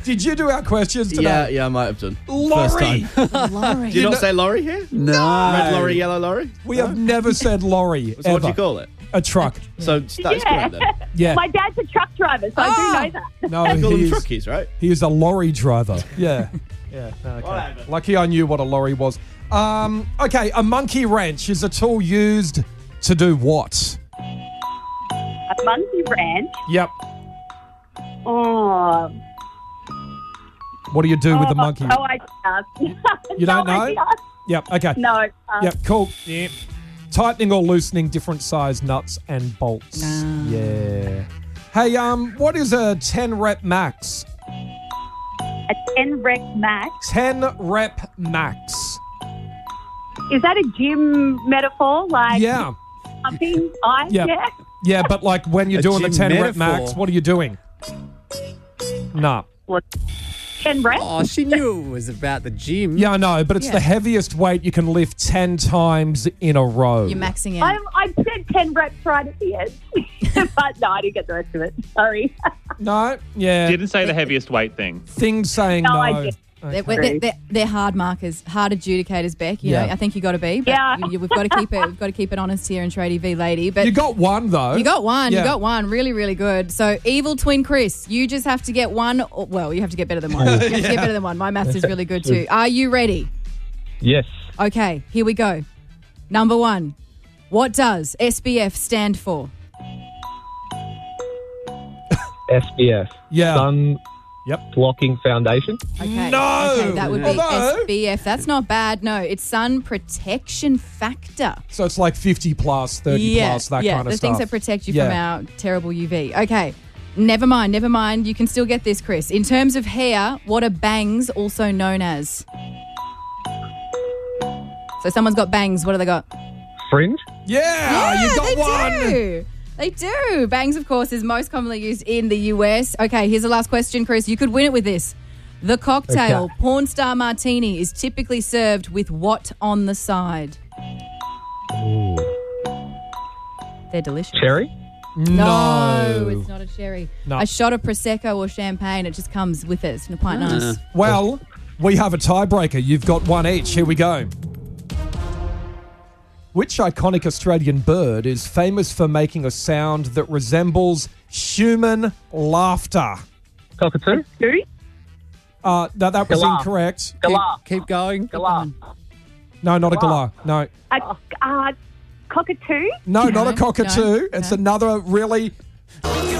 Did you do our questions today? Yeah, I might have done. Lorry. First time. Lorry. Do you not say lorry here? No. Red lorry, yellow lorry? We have never said lorry, So what do you ever. call it? A truck. So that is correct then. Yeah. My dad's a truck driver, so I do know that. No, You call them he is, truckies, right? he is a lorry driver. Yeah. Yeah. No, okay. Whatever. Lucky I knew what a lorry was. Okay, a monkey wrench is a tool used to do what? A monkey wrench. Yep. Oh. What do you do with the monkey? Oh, I asked. You don't know? idea. Yep. Okay. No. Yep. Cool. Yep. Tightening or loosening different size nuts and bolts. Yeah. Hey, what is a 10 rep max? A 10 rep max. 10 rep max. Is that a gym metaphor? Like Yeah. pumping ice? Yeah. Yeah. Yeah, but like when you're A doing the gym 10 rep metaphor. max, what are you doing? Nah. What? 10 reps? Oh, she knew it was about the gym. Yeah, I know, but it's the heaviest weight you can lift 10 times in a row. You're maxing out. I said 10 reps right at the end. But no, I didn't get the rest of it. Sorry. No? Yeah. Didn't say the heaviest weight thing. Things saying No, no. I did. They're hard markers, hard adjudicators, Beck. You know, I think you got to be. But Yeah. we've got to keep it. We've got to keep it honest here in Tradie v Lady. But You got one, though. you got one. Yeah. You got one. Really, really good. So, evil twin Chris, you just have to get one. Well, you have to get better than one. You have to get better than one. My maths is really good too. Are you ready? Yes. Okay, here we go. Number one. What does SBF stand for? SBF. Yeah. Sun Yep. Blocking Foundation. Okay. No! Okay, that would be Although- SBF. That's not bad. No, it's sun protection factor. So it's like 50 plus, 30 plus, that kind of the stuff. things that protect you Yeah. from our terrible UV. Okay, never mind. You can still get this, Chris. In terms of hair, what are bangs also known as? So someone's got bangs. What do they got? Fringe. Yeah, you got they one. do. They do. Bangs, of course, is most commonly used in the US. Okay, here's the last question, Chris. You could win it with this. The cocktail, Okay. Porn Star Martini, is typically served with what on the side? They're delicious. Cherry. No, it's not a cherry. No. A shot of Prosecco or champagne, it just comes with it. It's quite nice. Well, we have a tiebreaker. You've got one each. Here we go. Which iconic Australian bird is famous for making a sound that resembles human laughter? Cockatoo. Who? No, that was Galah. incorrect. Galah. Keep going. Galah. No, not a galah. No. A cockatoo? No, not a No, cockatoo. no, It's no. another really